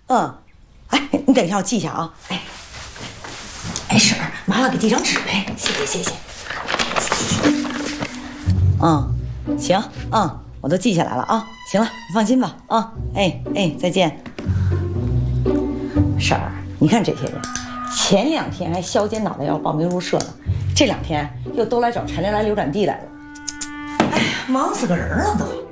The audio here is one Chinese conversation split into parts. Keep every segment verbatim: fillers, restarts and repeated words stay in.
嗯，哎，你等一下，我记一下啊。哎，哎，婶儿，麻烦给递张纸呗，谢谢谢谢。嗯，行，嗯，我都记下来了啊。行了，你放心吧啊。哎哎，再见。婶儿，你看这些人，前两天还削尖脑袋要报名入社呢，这两天又都来找陈莲来流转地来了。哎呀，忙死个人了都。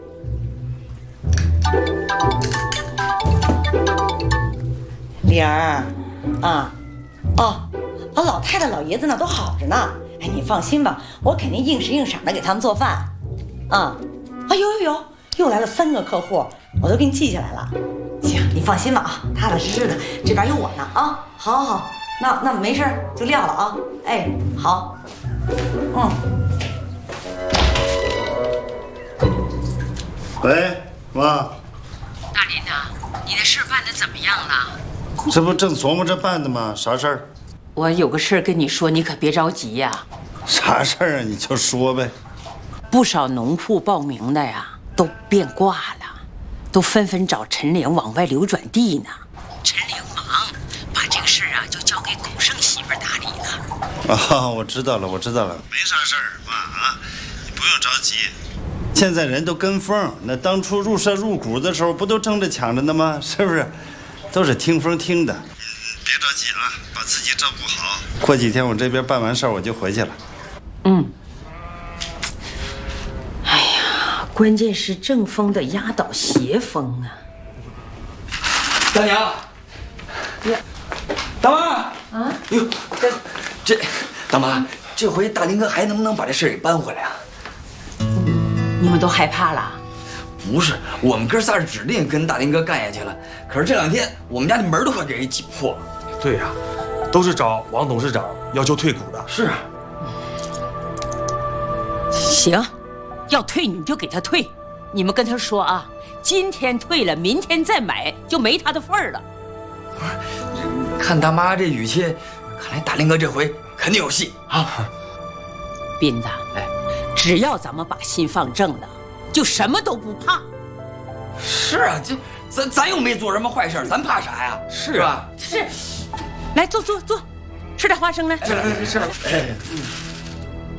莲儿，啊，哦，哦，老太太老爷子呢都好着呢。哎，你放心吧，我肯定应时应赏的给他们做饭。啊，啊，有有有，又来了三个客户，我都给你记下来了。行，你放心吧啊，踏踏实实的，这边有我呢啊。好，好，好，那那没事就撂了啊。哎，好，嗯。 喂，妈。 大林呐，你的事办得怎么样了？ 这不正琢磨着办的吗？啥事儿？ 我有个事儿跟你说，你可别着急呀。 啥事儿啊？你就说呗。 不少农户报名的呀，都变卦了，都纷纷找陈玲往外流转地呢。陈玲忙，把这个事儿啊就交给狗剩媳妇打理了。 啊，我知道了，我知道了，没啥事儿，妈啊，你不用着急。现在人都跟风，那当初入社入股的时候，不都争着抢着呢吗？是不是？都是听风听的。嗯，别着急啊，把自己照顾好。过几天我这边办完事儿，我就回去了。 嗯。哎呀，关键是正风的压倒邪风啊！ 大娘，呀，大妈啊！ 哟，这这，大妈，这回大林哥还能不能把这事儿给扳回来啊？ 你们都害怕了？ 不是，我们哥仨是指定跟大林哥干下去了。可是这两天我们家的门都快给人挤破了。 对呀、啊，都是找王董事长要求退股的。 是啊。 行，要退你们就给他退，你们跟他说啊，今天退了，明天再买就没他的份儿了。 不是，看大妈这语气，看来大林哥这回肯定有戏啊。 斌子，哎，只要咱们把心放正了，就什么都不怕。 是啊，这咱咱又没做什么坏事，咱怕啥呀？是吧？ 是，来坐坐坐，吃点花生来。 是是是。哎。